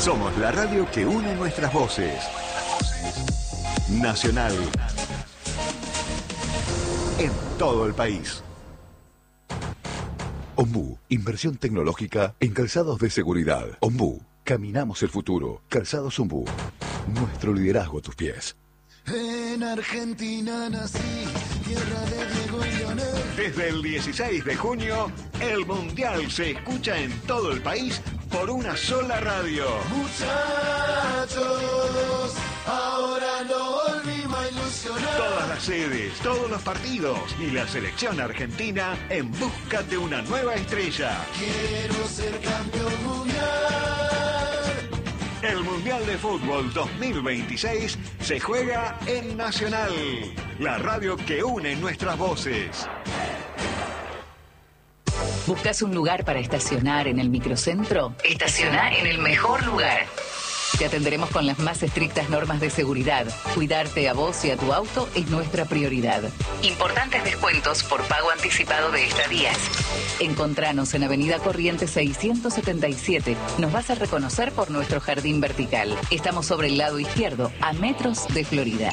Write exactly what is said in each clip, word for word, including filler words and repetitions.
Somos la radio que une nuestras voces. Nacional. En todo el país. Ombú, inversión tecnológica en calzados de seguridad. Ombú, caminamos el futuro. Calzados Ombú, nuestro liderazgo a tus pies. En Argentina nací, tierra de Diego y Lionel. Desde el dieciséis de junio, el Mundial se escucha en todo el país por una sola radio. Muchachos, ahora no volvimos a ilusionar. Todas las sedes, todos los partidos y la selección argentina en busca de una nueva estrella. Quiero ser campeón mundial. El Mundial de Fútbol dos mil veintiséis se juega en Nacional, la radio que une nuestras voces. ¿Buscas un lugar para estacionar en el microcentro? Estaciona en el mejor lugar. Te atenderemos con las más estrictas normas de seguridad. Cuidarte a vos y a tu auto es nuestra prioridad. Importantes descuentos por pago anticipado de estadías. Encontranos en Avenida Corrientes seiscientos setenta y siete. Nos vas a reconocer por nuestro jardín vertical. Estamos sobre el lado izquierdo, a metros de Florida.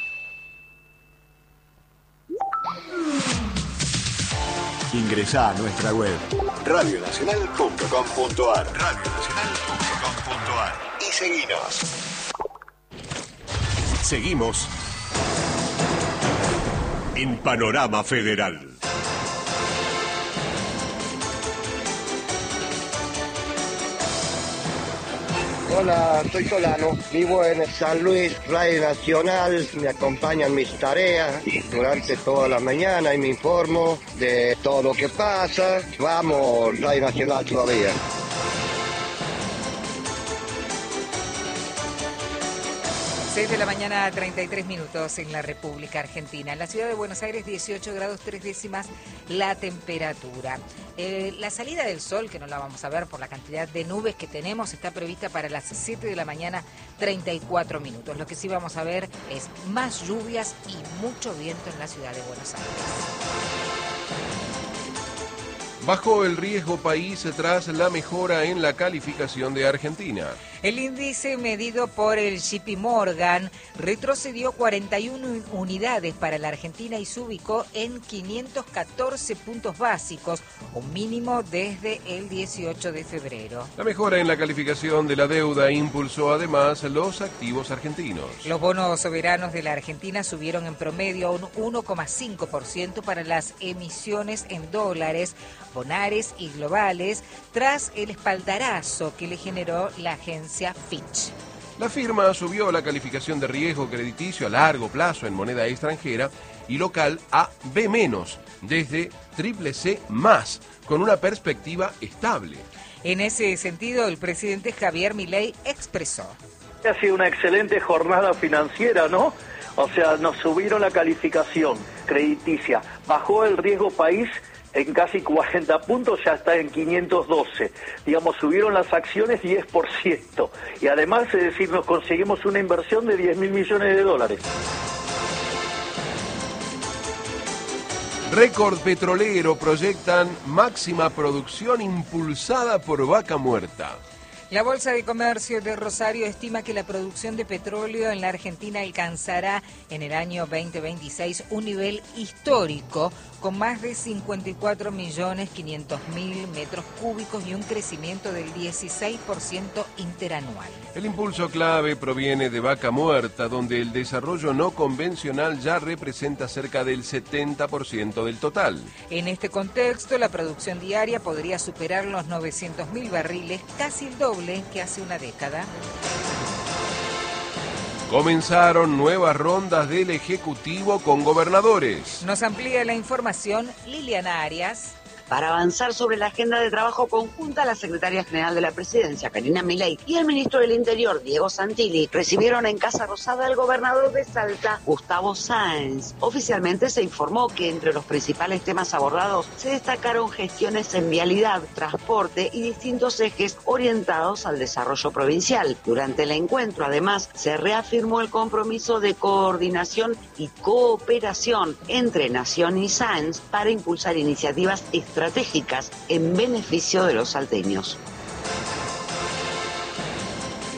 Ingresá a nuestra web radio nacional punto com punto ar radio nacional punto com punto ar y seguinos. Seguimos en Panorama Federal. Hola, soy Solano, vivo en San Luis, Radio Nacional, me acompañan mis tareas durante toda la mañana y me informo de todo lo que pasa. Vamos, Radio Nacional todavía. seis de la mañana, treinta y tres minutos en la República Argentina. En la ciudad de Buenos Aires, dieciocho grados tres décimas la temperatura. Eh, la salida del sol, que no la vamos a ver por la cantidad de nubes que tenemos, está prevista para las siete de la mañana, treinta y cuatro minutos. Lo que sí vamos a ver es más lluvias y mucho viento en la ciudad de Buenos Aires. Bajó el riesgo país tras la mejora en la calificación de Argentina. El índice medido por el J P Morgan retrocedió cuarenta y una unidades para la Argentina y se ubicó en quinientos catorce puntos básicos, un mínimo desde el dieciocho de febrero. La mejora en la calificación de la deuda impulsó además los activos argentinos. Los bonos soberanos de la Argentina subieron en promedio un uno coma cinco por ciento para las emisiones en dólares, bonares y globales, tras el espaldarazo que le generó la agencia Fitch. La firma subió la calificación de riesgo crediticio a largo plazo en moneda extranjera y local a B menos, desde triple C más, con una perspectiva estable. En ese sentido, el presidente Javier Milei expresó: ha sido una excelente jornada financiera, ¿no? O sea, nos subieron la calificación crediticia, bajó el riesgo país en casi cuarenta puntos, ya está en quinientos doce. Digamos, subieron las acciones diez por ciento. Y además, es decir, nos conseguimos una inversión de diez mil millones de dólares. Récord petrolero, proyectan máxima producción impulsada por Vaca Muerta. La Bolsa de Comercio de Rosario estima que la producción de petróleo en la Argentina alcanzará en el año veinte veintiséis un nivel histórico con más de cincuenta y cuatro millones quinientos mil metros cúbicos y un crecimiento del dieciséis por ciento interanual. El impulso clave proviene de Vaca Muerta, donde el desarrollo no convencional ya representa cerca del setenta por ciento del total. En este contexto, la producción diaria podría superar los novecientos mil barriles, casi el doble que hace una década. Comenzaron nuevas rondas del Ejecutivo con gobernadores. Nos amplía la información Liliana Arias. Para avanzar sobre la agenda de trabajo conjunta, la secretaria general de la Presidencia, Karina Milei, y el ministro del Interior, Diego Santilli, recibieron en Casa Rosada al gobernador de Salta, Gustavo Sáenz. Oficialmente se informó que entre los principales temas abordados se destacaron gestiones en vialidad, transporte y distintos ejes orientados al desarrollo provincial. Durante el encuentro, además, se reafirmó el compromiso de coordinación y cooperación entre Nación y Sáenz para impulsar iniciativas estratégicas estratégicas en beneficio de los salteños.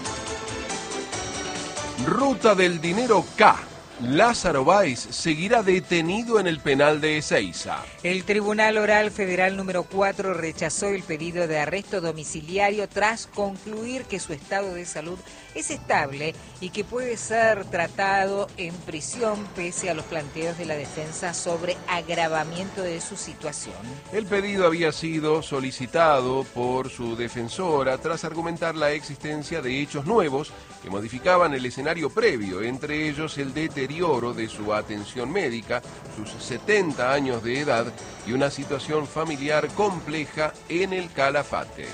Ruta del dinero K. Lázaro Báez seguirá detenido en el penal de Ezeiza. El Tribunal Oral Federal número cuatro rechazó el pedido de arresto domiciliario tras concluir que su estado de salud es estable y que puede ser tratado en prisión pese a los planteos de la defensa sobre agravamiento de su situación. El pedido había sido solicitado por su defensora tras argumentar la existencia de hechos nuevos que modificaban el escenario previo, entre ellos el deterioro de su atención médica, sus setenta años de edad y una situación familiar compleja en el Calafate.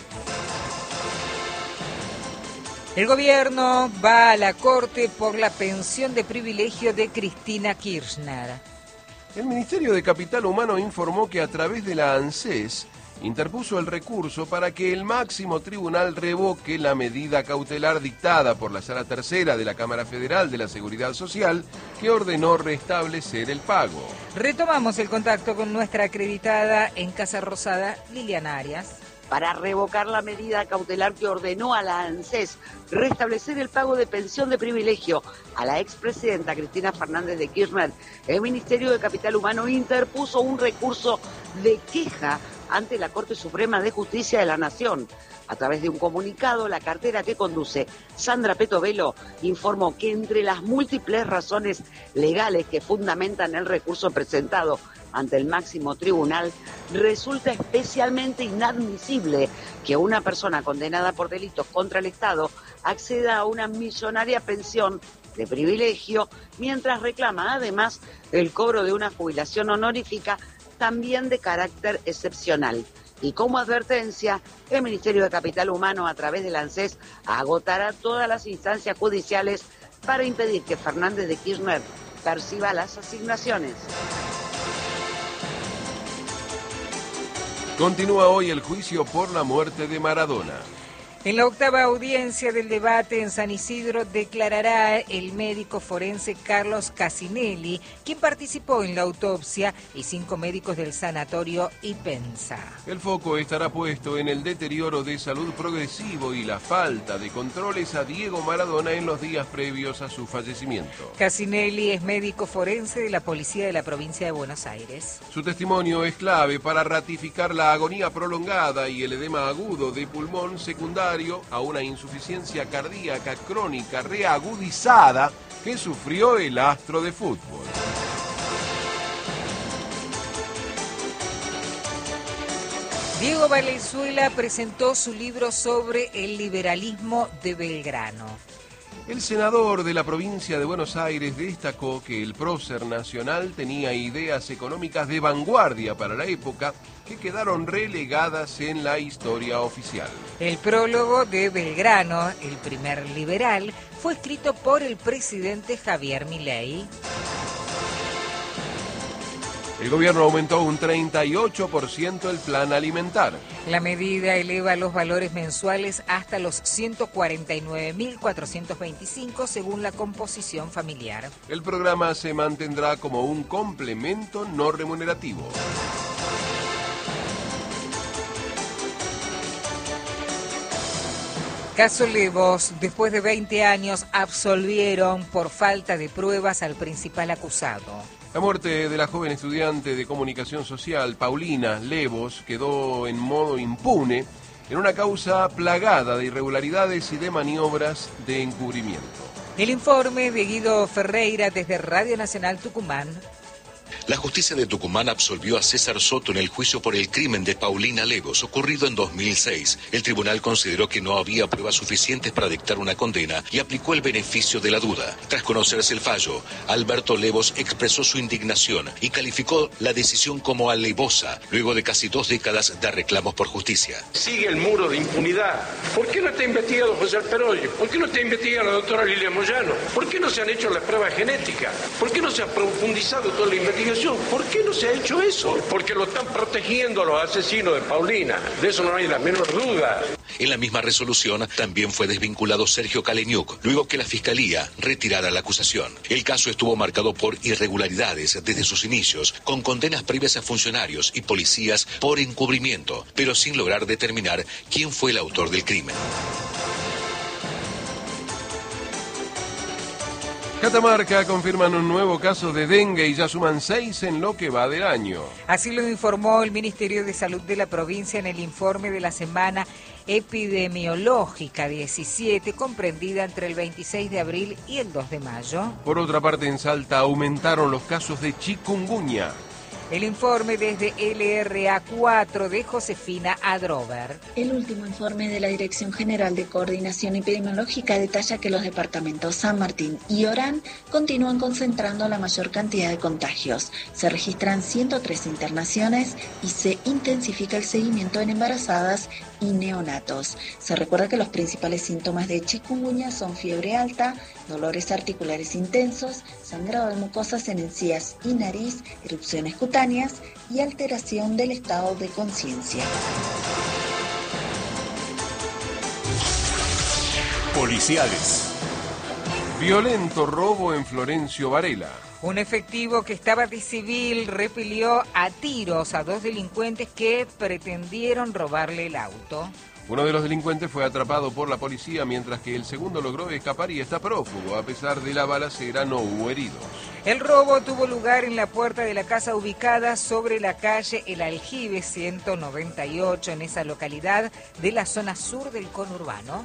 El gobierno va a la corte por la pensión de privilegio de Cristina Kirchner. El Ministerio de Capital Humano informó que a través de la ANSES interpuso el recurso para que el máximo tribunal revoque la medida cautelar dictada por la Sala Tercera de la Cámara Federal de la Seguridad Social, que ordenó restablecer el pago. Retomamos el contacto con nuestra acreditada en Casa Rosada, Liliana Arias. Para revocar la medida cautelar que ordenó a la ANSES restablecer el pago de pensión de privilegio a la expresidenta Cristina Fernández de Kirchner, el Ministerio de Capital Humano interpuso un recurso de queja ante la Corte Suprema de Justicia de la Nación. A través de un comunicado, la cartera que conduce Sandra Petovelo informó que entre las múltiples razones legales que fundamentan el recurso presentado ante el máximo tribunal, resulta especialmente inadmisible que una persona condenada por delitos contra el Estado acceda a una millonaria pensión de privilegio, mientras reclama además el cobro de una jubilación honorífica también de carácter excepcional. Y como advertencia, el Ministerio de Capital Humano, a través del ANSES, agotará todas las instancias judiciales para impedir que Fernández de Kirchner perciba las asignaciones. Continúa hoy el juicio por la muerte de Maradona. En la octava audiencia del debate en San Isidro declarará el médico forense Carlos Casinelli, quien participó en la autopsia, y cinco médicos del sanatorio Ipensa. El foco estará puesto en el deterioro de salud progresivo y la falta de controles a Diego Maradona en los días previos a su fallecimiento. Casinelli es médico forense de la Policía de la Provincia de Buenos Aires. Su testimonio es clave para ratificar la agonía prolongada y el edema agudo de pulmón secundario a una insuficiencia cardíaca crónica reagudizada que sufrió el astro de fútbol. Diego Valenzuela presentó su libro sobre el liberalismo de Belgrano. El senador de la provincia de Buenos Aires destacó que el prócer nacional tenía ideas económicas de vanguardia para la época que quedaron relegadas en la historia oficial. El prólogo de Belgrano, el primer liberal, fue escrito por el presidente Javier Milei. El gobierno aumentó un treinta y ocho por ciento el plan alimentar. La medida eleva los valores mensuales hasta los ciento cuarenta y nueve mil cuatrocientos veinticinco según la composición familiar. El programa se mantendrá como un complemento no remunerativo. Caso Levos, después de veinte años, absolvieron por falta de pruebas al principal acusado. La muerte de la joven estudiante de comunicación social, Paulina Levos, quedó en modo impune en una causa plagada de irregularidades y de maniobras de encubrimiento. El informe de Guido Ferreira desde Radio Nacional Tucumán. La justicia de Tucumán absolvió a César Soto en el juicio por el crimen de Paulina Levos, ocurrido en dos mil seis. El tribunal consideró que no había pruebas suficientes para dictar una condena y aplicó el beneficio de la duda. Tras conocerse el fallo, Alberto Levos expresó su indignación y calificó la decisión como alevosa, luego de casi dos décadas de reclamos por justicia. Sigue el muro de impunidad. ¿Por qué no está investigado José Alperoyo? ¿Por qué no está investigada la doctora Lilia Moyano? ¿Por qué no se han hecho las pruebas genéticas? ¿Por qué no se ha profundizado toda la investigación? ¿Por qué no se ha hecho eso? Porque lo están protegiendo los asesinos de Paulina. De eso no hay la menor duda. En la misma resolución también fue desvinculado Sergio Kaleniuk, luego que la Fiscalía retirara la acusación. El caso estuvo marcado por irregularidades desde sus inicios, con condenas previas a funcionarios y policías por encubrimiento, pero sin lograr determinar quién fue el autor del crimen. Catamarca confirman un nuevo caso de dengue y ya suman seis en lo que va del año. Así lo informó el Ministerio de Salud de la provincia en el informe de la semana epidemiológica diecisiete, comprendida entre el veintiséis de abril y el dos de mayo. Por otra parte, en Salta aumentaron los casos de chikungunya. El informe desde L R A cuatro de Josefina Adrover. El último informe de la Dirección General de Coordinación Epidemiológica detalla que los departamentos San Martín y Orán continúan concentrando la mayor cantidad de contagios. Se registran ciento tres internaciones y se intensifica el seguimiento en embarazadas y neonatos. Se recuerda que los principales síntomas de chikungunya son fiebre alta, dolores articulares intensos, sangrado de mucosas en encías y nariz, erupciones cutáneas y alteración del estado de conciencia. Policiales. Violento robo en Florencio Varela. Un efectivo que estaba de civil repelió a tiros a dos delincuentes que pretendieron robarle el auto. Uno de los delincuentes fue atrapado por la policía, mientras que el segundo logró escapar y está prófugo. A pesar de la balacera, no hubo heridos. El robo tuvo lugar en la puerta de la casa ubicada sobre la calle El Aljibe ciento noventa y ocho, en esa localidad de la zona sur del conurbano.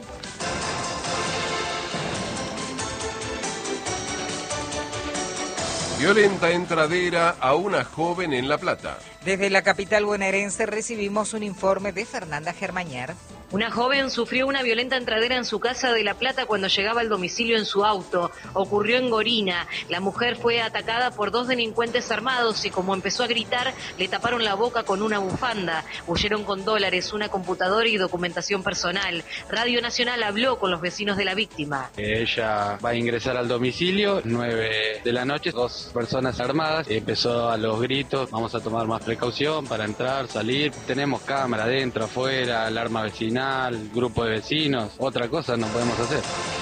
Violenta entradera a una joven en La Plata. Desde la capital bonaerense recibimos un informe de Fernanda Germañer. Una joven sufrió una violenta entradera en su casa de La Plata cuando llegaba al domicilio en su auto. Ocurrió en Gorina. La mujer fue atacada por dos delincuentes armados y como empezó a gritar, le taparon la boca con una bufanda. Huyeron con dólares, una computadora y documentación personal. Radio Nacional habló con los vecinos de la víctima. Ella va a ingresar al domicilio, nueve de la noche, dos personas armadas. Empezó a los gritos, vamos a tomar más precaución para entrar, salir. Tenemos cámara adentro, afuera, alarma vecinal, grupo de vecinos, otra cosa no podemos hacer.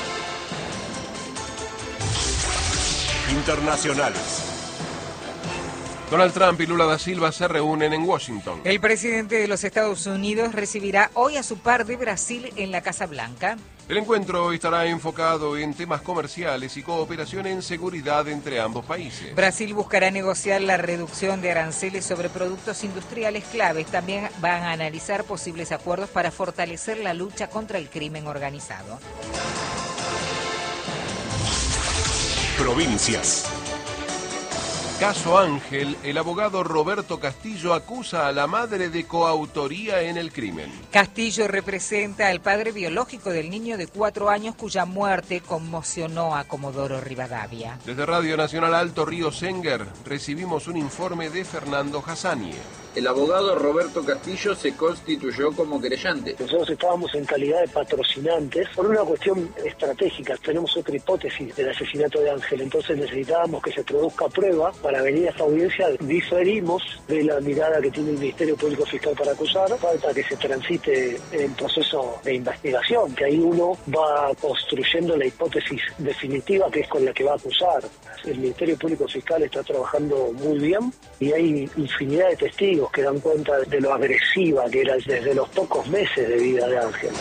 Internacionales. Donald Trump y Lula da Silva se reúnen en Washington. El presidente de los Estados Unidos recibirá hoy a su par de Brasil en la Casa Blanca. El encuentro estará enfocado en temas comerciales y cooperación en seguridad entre ambos países. Brasil buscará negociar la reducción de aranceles sobre productos industriales claves. También van a analizar posibles acuerdos para fortalecer la lucha contra el crimen organizado. Provincias. Caso Ángel, el abogado Roberto Castillo acusa a la madre de coautoría en el crimen. Castillo representa al padre biológico del niño de cuatro años cuya muerte conmocionó a Comodoro Rivadavia. Desde Radio Nacional Alto Río Senguer recibimos un informe de Fernando Hassanie. El abogado Roberto Castillo se constituyó como querellante. Nosotros estábamos en calidad de patrocinantes por una cuestión estratégica. Tenemos otra hipótesis del asesinato de Ángel, entonces necesitábamos que se produzca prueba para venir a esta audiencia. Diferimos de la mirada que tiene el Ministerio Público Fiscal para acusar. Falta que se transite el proceso de investigación, que ahí uno va construyendo la hipótesis definitiva que es con la que va a acusar. El Ministerio Público Fiscal está trabajando muy bien y hay infinidad de testigos que dan cuenta de lo agresiva que era desde los pocos meses de vida de Ángel.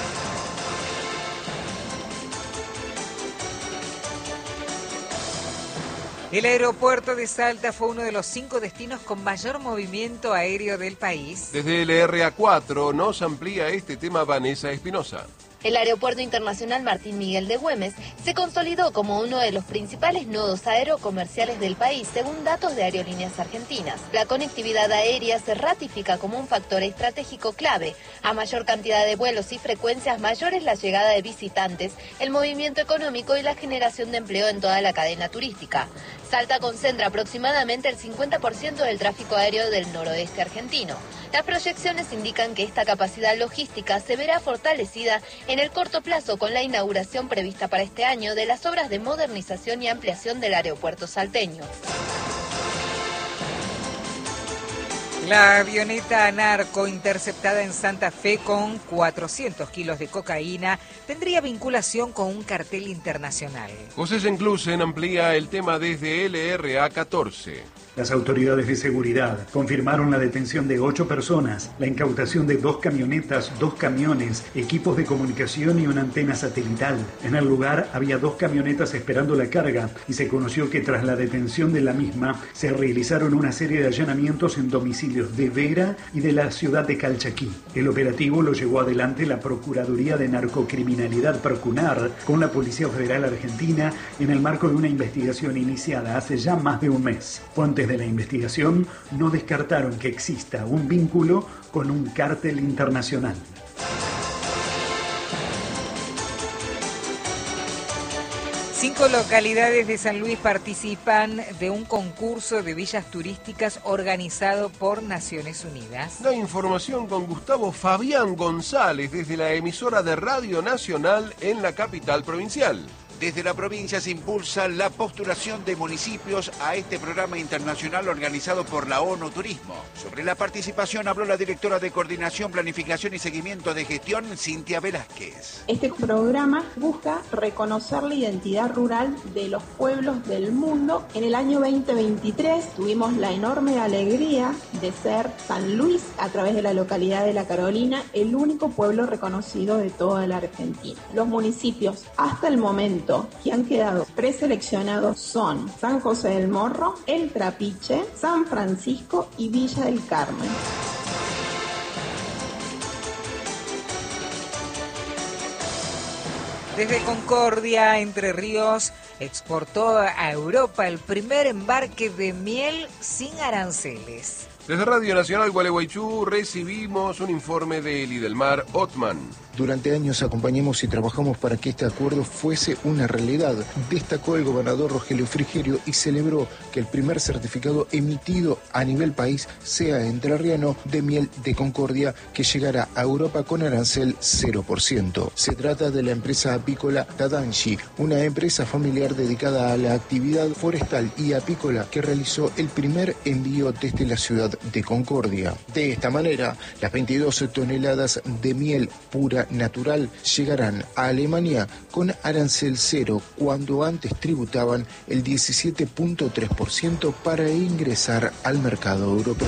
El aeropuerto de Salta fue uno de los cinco destinos con mayor movimiento aéreo del país. Desde L R A cuatro nos amplía este tema Vanessa Espinosa. El Aeropuerto Internacional Martín Miguel de Güemes se consolidó como uno de los principales nodos aerocomerciales del país, según datos de Aerolíneas Argentinas. La conectividad aérea se ratifica como un factor estratégico clave. A mayor cantidad de vuelos y frecuencias, mayor es la llegada de visitantes, el movimiento económico y la generación de empleo en toda la cadena turística. Salta concentra aproximadamente el cincuenta por ciento del tráfico aéreo del noroeste argentino. Las proyecciones indican que esta capacidad logística se verá fortalecida en el corto plazo con la inauguración prevista para este año de las obras de modernización y ampliación del aeropuerto salteño. La avioneta narco interceptada en Santa Fe con cuatrocientos kilos de cocaína tendría vinculación con un cartel internacional. José Senclusen amplía el tema desde L R A catorce. Las autoridades de seguridad confirmaron la detención de ocho personas, la incautación de dos camionetas, dos camiones, equipos de comunicación y una antena satelital. En el lugar había dos camionetas esperando la carga y se conoció que tras la detención de la misma se realizaron una serie de allanamientos en domicilios de Vera y de la ciudad de Calchaquí. El operativo lo llevó adelante la Procuraduría de Narcocriminalidad Procunar con la Policía Federal Argentina en el marco de una investigación iniciada hace ya más de un mes. Fuentes de la investigación no descartaron que exista un vínculo con un cártel internacional. Cinco localidades de San Luis participan de un concurso de villas turísticas organizado por Naciones Unidas. La información con Gustavo Fabián González desde la emisora de Radio Nacional en la capital provincial. Desde la provincia se impulsa la postulación de municipios a este programa internacional organizado por la ONU Turismo. Sobre la participación habló la directora de Coordinación, Planificación y Seguimiento de Gestión, Cintia Velázquez. Este programa busca reconocer la identidad rural de los pueblos del mundo. En el año veinte veintitrés tuvimos la enorme alegría de ser San Luis, a través de la localidad de La Carolina, el único pueblo reconocido de toda la Argentina. Los municipios hasta el momento que han quedado preseleccionados son San José del Morro, El Trapiche, San Francisco y Villa del Carmen. Desde Concordia, Entre Ríos, exportó a Europa el primer embarque de miel sin aranceles. Desde Radio Nacional Gualeguaychú recibimos un informe de Lidelmar Ottman. Durante años acompañamos y trabajamos para que este acuerdo fuese una realidad, destacó el gobernador Rogelio Frigerio y celebró que el primer certificado emitido a nivel país sea entrerriano de miel de Concordia que llegará a Europa con arancel cero por ciento. Se trata de la empresa apícola Tadanshi, una empresa familiar dedicada a la actividad forestal y apícola que realizó el primer envío desde la ciudad de Concordia. De esta manera, las veintidós toneladas de miel pura natural llegarán a Alemania con arancel cero cuando antes tributaban el diecisiete punto tres por ciento para ingresar al mercado europeo.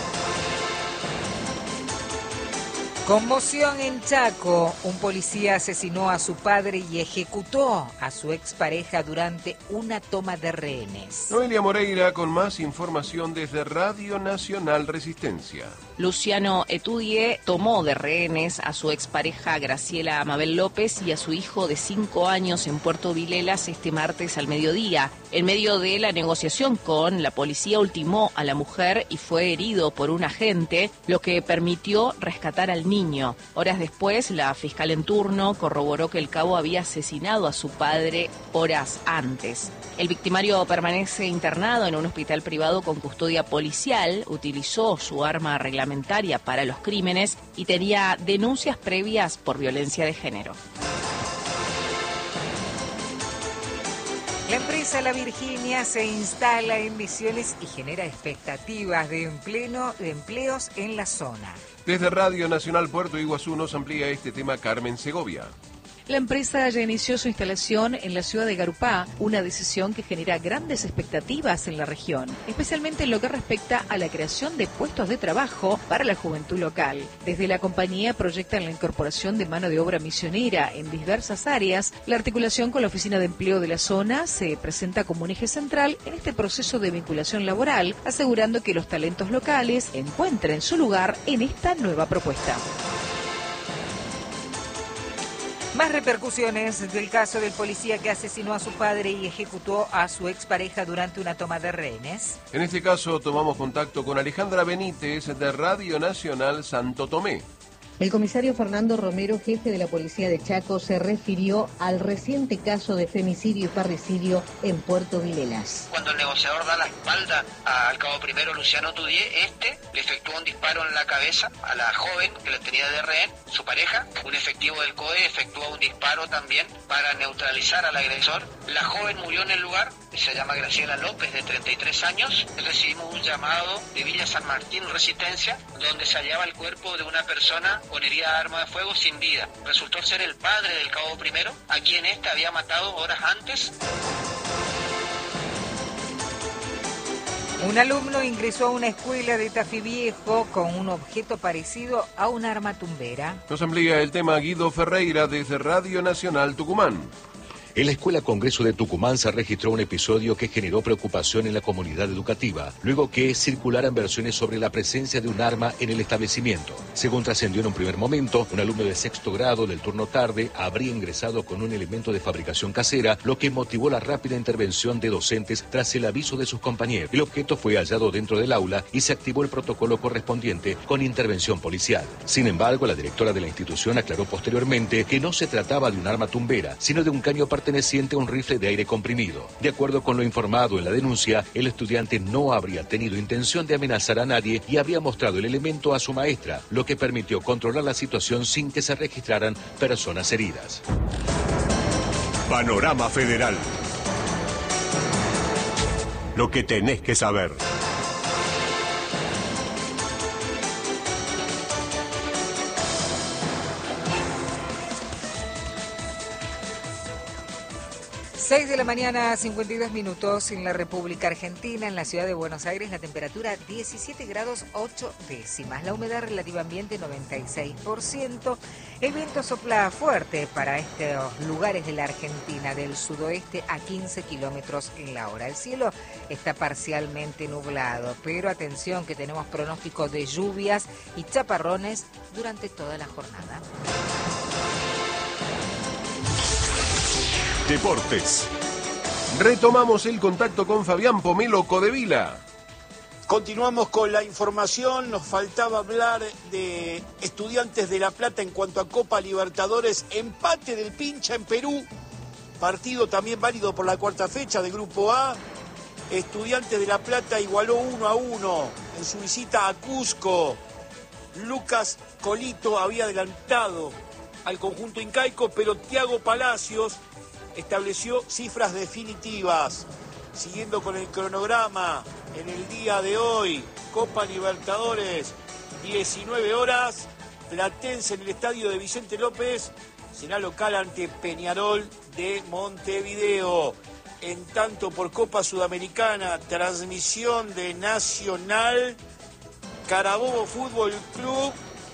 Conmoción en Chaco. Un policía asesinó a su padre y ejecutó a su expareja durante una toma de rehenes. Noelia Moreira con más información desde Radio Nacional Resistencia. Luciano Etudie tomó de rehenes a su expareja Graciela Amabel López y a su hijo de cinco años en Puerto Vilelas este martes al mediodía. En medio de la negociación con la policía ultimó a la mujer y fue herido por un agente, lo que permitió rescatar al niño. Horas después, la fiscal en turno corroboró que el cabo había asesinado a su padre horas antes. El victimario permanece internado en un hospital privado con custodia policial, utilizó su arma reglamentaria para los crímenes y tenía denuncias previas por violencia de género. La empresa La Virginia se instala en Misiones y genera expectativas de, empleo, de empleos en la zona. Desde Radio Nacional Puerto Iguazú nos amplía este tema Carmen Segovia. La empresa ya inició su instalación en la ciudad de Garupá, una decisión que genera grandes expectativas en la región, especialmente en lo que respecta a la creación de puestos de trabajo para la juventud local. Desde la compañía proyectan la incorporación de mano de obra misionera en diversas áreas. La articulación con la Oficina de Empleo de la zona se presenta como un eje central en este proceso de vinculación laboral, asegurando que los talentos locales encuentren su lugar en esta nueva propuesta. Más repercusiones del caso del policía que asesinó a su padre y ejecutó a su expareja durante una toma de rehenes. En este caso tomamos contacto con Alejandra Benítez de Radio Nacional Santo Tomé. El comisario Fernando Romero, jefe de la policía de Chaco, se refirió al reciente caso de femicidio y parricidio en Puerto Vilelas. Cuando el negociador da la espalda al cabo primero Luciano Tudié, este le efectuó un disparo en la cabeza a la joven que la tenía de rehén, su pareja. Un efectivo del C O E efectuó un disparo también para neutralizar al agresor. La joven murió en el lugar, se llama Graciela López, de treinta y tres años. Recibimos un llamado de Villa San Martín, Resistencia, donde se hallaba el cuerpo de una persona con herida de arma de fuego sin vida. Resultó ser el padre del cabo primero, a quien este había matado horas antes. Un alumno ingresó a una escuela de Tafí Viejo con un objeto parecido a un arma tumbera. Nos amplía el tema Guido Ferreira desde Radio Nacional Tucumán. En la Escuela Congreso de Tucumán se registró un episodio que generó preocupación en la comunidad educativa, luego que circularan versiones sobre la presencia de un arma en el establecimiento. Según trascendió en un primer momento, un alumno de sexto grado del turno tarde habría ingresado con un elemento de fabricación casera, lo que motivó la rápida intervención de docentes tras el aviso de sus compañeros. El objeto fue hallado dentro del aula y se activó el protocolo correspondiente con intervención policial. Sin embargo, la directora de la institución aclaró posteriormente que no se trataba de un arma tumbera, sino de un caño perteneciente a un rifle de aire comprimido. De acuerdo con lo informado en la denuncia, el estudiante no habría tenido intención de amenazar a nadie y habría mostrado el elemento a su maestra, lo que permitió controlar la situación sin que se registraran personas heridas. Panorama Federal. Lo que tenés que saber. seis de la mañana, cincuenta y dos minutos en la República Argentina. En la ciudad de Buenos Aires la temperatura diecisiete grados ocho décimas. La humedad relativa ambiente noventa y seis por ciento. El viento sopla fuerte para estos lugares de la Argentina, del sudoeste a quince kilómetros en la hora. El cielo está parcialmente nublado, pero atención que tenemos pronóstico de lluvias y chaparrones durante toda la jornada. Deportes. Retomamos el contacto con Fabián Pomelo Codevila. Continuamos con la información. Nos faltaba hablar de Estudiantes de La Plata en cuanto a Copa Libertadores. Empate del Pincha en Perú. Partido también válido por la cuarta fecha de Grupo A. Estudiantes de La Plata igualó uno a uno en su visita a Cusco. Lucas Colito había adelantado al conjunto incaico, pero Thiago Palacios estableció cifras definitivas. Siguiendo con el cronograma, en el día de hoy, Copa Libertadores, diecinueve horas, Platense en el estadio de Vicente López, será local ante Peñarol de Montevideo. En tanto, por Copa Sudamericana, transmisión de Nacional, Carabobo Fútbol Club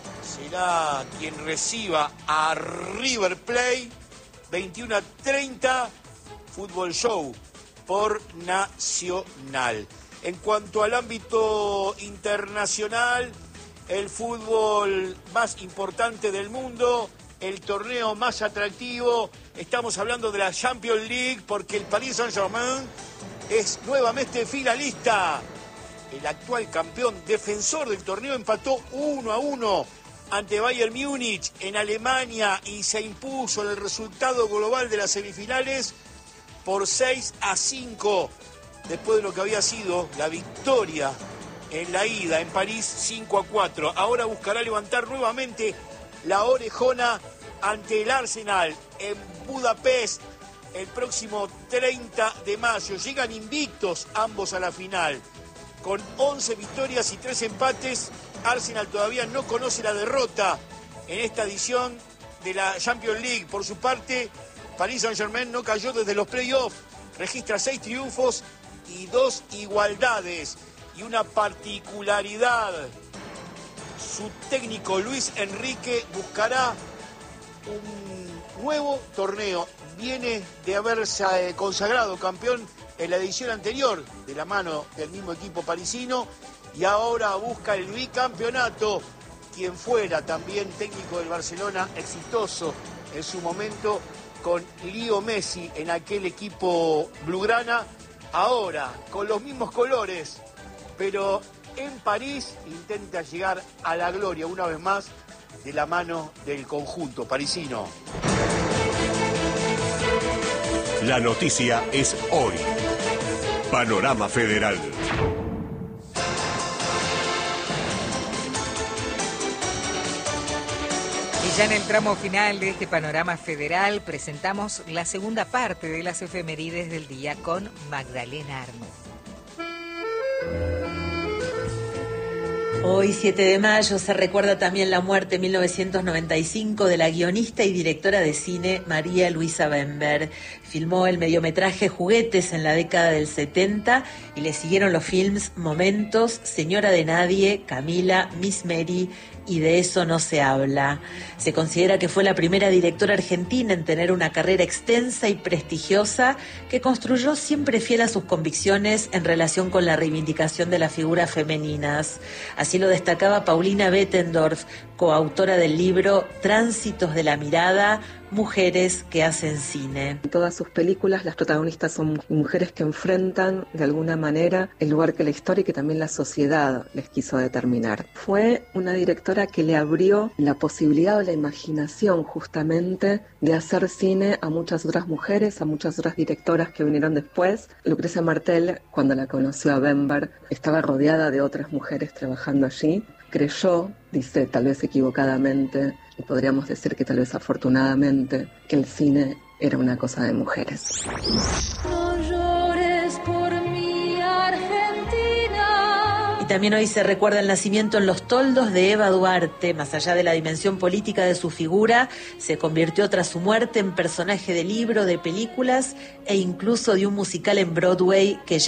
será quien reciba a River Plate. veintiuno a treinta, Fútbol Show por Nacional. En cuanto al ámbito internacional, el fútbol más importante del mundo, el torneo más atractivo, estamos hablando de la Champions League, porque el Paris Saint-Germain es nuevamente finalista. El actual campeón defensor del torneo empató uno a uno ante Bayern Múnich en Alemania y se impuso en el resultado global de las semifinales por seis a cinco, después de lo que había sido la victoria en la ida en París cinco a cuatro. Ahora buscará levantar nuevamente la orejona ante el Arsenal en Budapest el próximo treinta de mayo. Llegan invictos ambos a la final, con once victorias y tres empates. Arsenal todavía no conoce la derrota en esta edición de la Champions League. Por su parte, Paris Saint-Germain no cayó desde los playoffs. Registra seis triunfos y dos igualdades. Y una particularidad, su técnico Luis Enrique buscará un nuevo torneo. Viene de haberse consagrado campeón en la edición anterior de la mano del mismo equipo parisino y ahora busca el bicampeonato, quien fuera también técnico del Barcelona, exitoso en su momento con Leo Messi en aquel equipo blaugrana, ahora con los mismos colores, pero en París intenta llegar a la gloria una vez más de la mano del conjunto parisino. La noticia es hoy. Panorama Federal. Y ya en el tramo final de este Panorama Federal presentamos la segunda parte de las efemérides del día con Magdalena Armo. Hoy, siete de mayo, se recuerda también la muerte en mil novecientos noventa y cinco de la guionista y directora de cine María Luisa Bember. Filmó el mediometraje Juguetes en la década del setenta y le siguieron los films Momentos, Señora de Nadie, Camila, Miss Mary y De eso no se habla. Se considera que fue la primera directora argentina en tener una carrera extensa y prestigiosa que construyó siempre fiel a sus convicciones en relación con la reivindicación de las figuras femeninas. Así lo destacaba Paulina Bettendorf, coautora del libro Tránsitos de la mirada, mujeres que hacen cine. En todas sus películas las protagonistas son mujeres que enfrentan de alguna manera el lugar que la historia y que también la sociedad les quiso determinar. Fue una directora que le abrió la posibilidad o la imaginación justamente de hacer cine a muchas otras mujeres, a muchas otras directoras que vinieron después. Lucrecia Martel, cuando la conoció a Bember, estaba rodeada de otras mujeres trabajando allí. Creyó, dice tal vez equivocadamente, y podríamos decir que tal vez afortunadamente, que el cine era una cosa de mujeres. No llores por mi Argentina. Y también hoy se recuerda el nacimiento en Los Toldos de Eva Duarte. Más allá de la dimensión política de su figura, se convirtió tras su muerte en personaje de libro, de películas e incluso de un musical en Broadway que